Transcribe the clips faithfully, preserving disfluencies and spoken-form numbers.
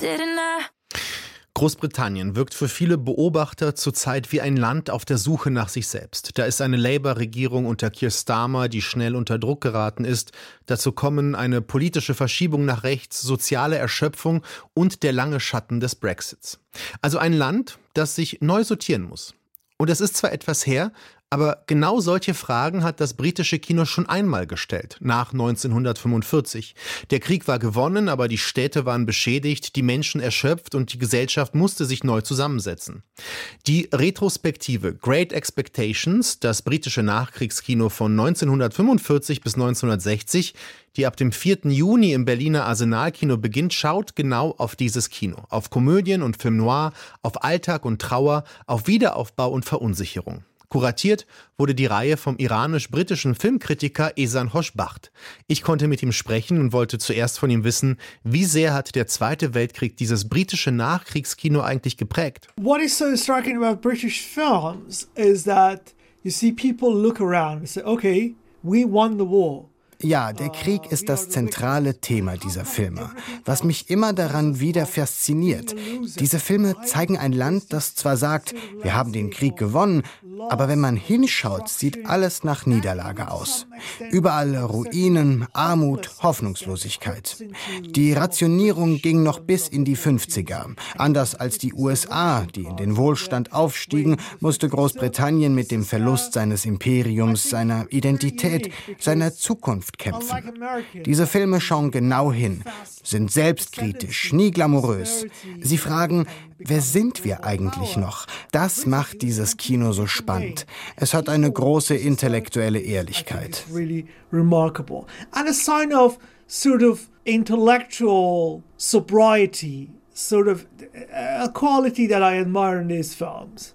didn't I? Großbritannien wirkt für viele Beobachter zurzeit wie ein Land auf der Suche nach sich selbst. Da ist eine Labour-Regierung unter Keir Starmer, die schnell unter Druck geraten ist. Dazu kommen eine politische Verschiebung nach rechts, soziale Erschöpfung und der lange Schatten des Brexits. Also ein Land, das sich neu sortieren muss. Und es ist zwar etwas her, aber genau solche Fragen hat das britische Kino schon einmal gestellt, nach neunzehnhundertfünfundvierzig. Der Krieg war gewonnen, aber die Städte waren beschädigt, die Menschen erschöpft und die Gesellschaft musste sich neu zusammensetzen. Die Retrospektive Great Expectations, das britische Nachkriegskino von neunzehnhundertfünfundvierzig bis neunzehnhundertsechzig, die ab dem vierten Juni im Berliner Arsenalkino beginnt, schaut genau auf dieses Kino. Auf Komödien und Film Noir, auf Alltag und Trauer, auf Wiederaufbau und Verunsicherung. Kuratiert wurde die Reihe vom iranisch-britischen Filmkritiker Ehsan Hoshbacht. Ich konnte mit ihm sprechen und wollte zuerst von ihm wissen, wie sehr hat der Zweite Weltkrieg dieses britische Nachkriegskino eigentlich geprägt? What is so striking about British films is that you see people look around and say, okay, we won the war. Ja, der Krieg ist das zentrale Thema dieser Filme, was mich immer daran wieder fasziniert. Diese Filme zeigen ein Land, das zwar sagt, wir haben den Krieg gewonnen, aber wenn man hinschaut, sieht alles nach Niederlage aus. Überall Ruinen, Armut, Hoffnungslosigkeit. Die Rationierung ging noch bis in die fünfziger. Anders als die U S A, die in den Wohlstand aufstiegen, musste Großbritannien mit dem Verlust seines Imperiums, seiner Identität, seiner Zukunft kämpfen. Diese Filme schauen genau hin, sind selbstkritisch, nie glamourös. Sie fragen, wer sind wir eigentlich noch? Das macht dieses Kino so spannend. Es hat eine große intellektuelle Ehrlichkeit. And a sign of sort of intellectual sobriety, sort of a quality that I admire in these films.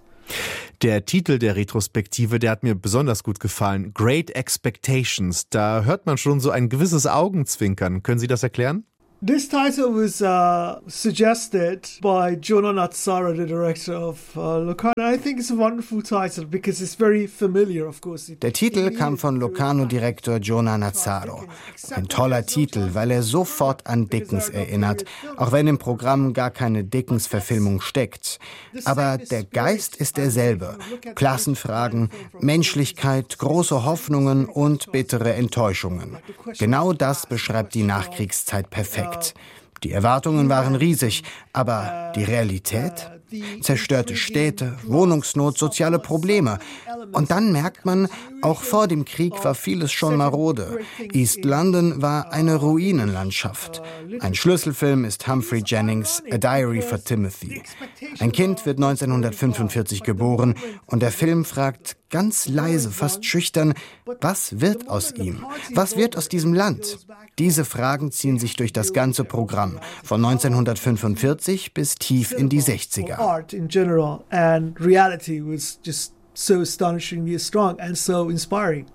Der Titel der Retrospektive, der hat mir besonders gut gefallen. Great Expectations. Da hört man schon so ein gewisses Augenzwinkern. Können Sie das erklären? This title was uh, suggested by Jonah Natsara, the director of uh, Locarno. I think it's a wonderful title because it's very familiar, of course. Der Titel kam von Locarno-Direktor Jonah Natsaro. Ein toller Titel, weil er sofort an Dickens erinnert, auch wenn im Programm gar keine Dickens-Verfilmung steckt. Aber der Geist ist derselbe. Klassenfragen, Menschlichkeit, große Hoffnungen und bittere Enttäuschungen. Genau das beschreibt die Nachkriegszeit perfekt. Die Erwartungen waren riesig, aber die Realität? Zerstörte Städte, Wohnungsnot, soziale Probleme. Und dann merkt man, auch vor dem Krieg war vieles schon marode. East London war eine Ruinenlandschaft. Ein Schlüsselfilm ist Humphrey Jennings' A Diary for Timothy. Ein Kind wird neunzehnhundertfünfundvierzig geboren und der Film fragt ganz leise, fast schüchtern, was wird aus ihm? Was wird aus diesem Land? Diese Fragen ziehen sich durch das ganze Programm, von neunzehnhundertfünfundvierzig bis tief in die sechziger. Art in general and reality was just so astonishingly strong and so inspiring.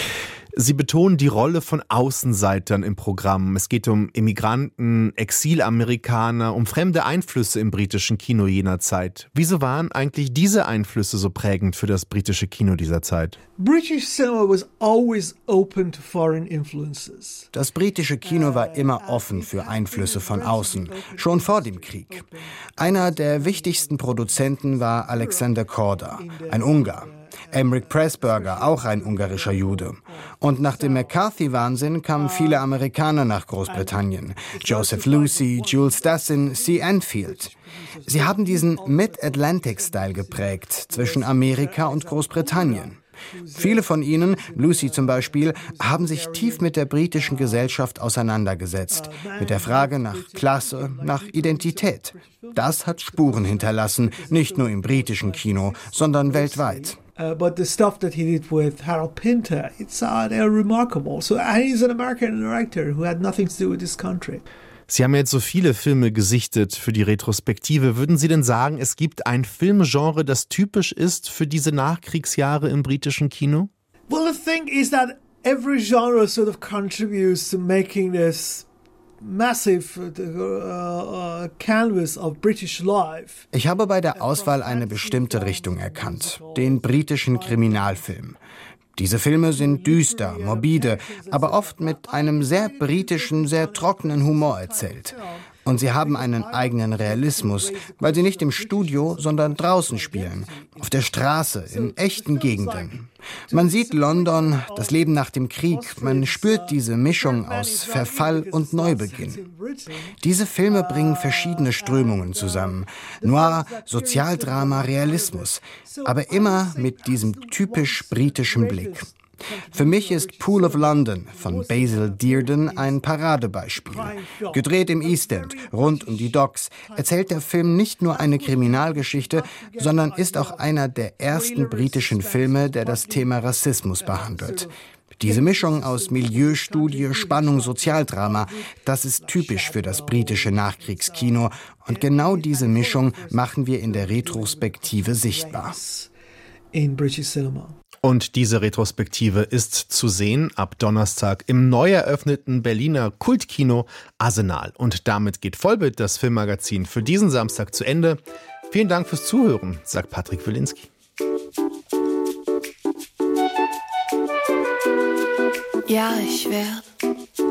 Sie betonen die Rolle von Außenseitern im Programm. Es geht um Immigranten, Exilamerikaner, um fremde Einflüsse im britischen Kino jener Zeit. Wieso waren eigentlich diese Einflüsse so prägend für das britische Kino dieser Zeit? British cinema was always open to foreign influences. Das britische Kino war immer offen für Einflüsse von außen, schon vor dem Krieg. Einer der wichtigsten Produzenten war Alexander Korda, ein Ungar. Emmerich Pressburger, auch ein ungarischer Jude. Und nach dem McCarthy-Wahnsinn kamen viele Amerikaner nach Großbritannien. Joseph Lucy, Jules Dassin, C. Enfield. Sie haben diesen Mid-Atlantic-Style geprägt zwischen Amerika und Großbritannien. Viele von ihnen, Lucy zum Beispiel, haben sich tief mit der britischen Gesellschaft auseinandergesetzt, mit der Frage nach Klasse, nach Identität. Das hat Spuren hinterlassen, nicht nur im britischen Kino, sondern weltweit. Uh, but the stuff that he did with Harold Pinter, it's uh, they're remarkable. So and he's an American director who had nothing to do with this country. Sie haben jetzt so viele Filme gesichtet für die Retrospektive. Würden Sie denn sagen, es gibt ein Filmgenre, das typisch ist für diese Nachkriegsjahre im britischen Kino? Well, the thing is that every genre sort of contributes to making this massive uh, uh, canvas of British life. Ich habe bei der Auswahl eine bestimmte Richtung erkannt, den britischen Kriminalfilm. Diese Filme sind düster, morbide, aber oft mit einem sehr britischen, sehr trockenen Humor erzählt. Und sie haben einen eigenen Realismus, weil sie nicht im Studio, sondern draußen spielen, auf der Straße, in echten Gegenden. Man sieht London, das Leben nach dem Krieg, man spürt diese Mischung aus Verfall und Neubeginn. Diese Filme bringen verschiedene Strömungen zusammen. Noir, Sozialdrama, Realismus, aber immer mit diesem typisch britischen Blick. Für mich ist Pool of London von Basil Dearden ein Paradebeispiel. Gedreht im East End, rund um die Docks, erzählt der Film nicht nur eine Kriminalgeschichte, sondern ist auch einer der ersten britischen Filme, der das Thema Rassismus behandelt. Diese Mischung aus Milieustudie, Spannung, Sozialdrama, das ist typisch für das britische Nachkriegskino. Und genau diese Mischung machen wir in der Retrospektive sichtbar. In British cinema. Und diese Retrospektive ist zu sehen ab Donnerstag im neu eröffneten Berliner Kultkino Arsenal. Und damit geht Vollbild, das Filmmagazin, für diesen Samstag zu Ende. Vielen Dank fürs Zuhören, sagt Patrick Wilinski. Ja, ich werde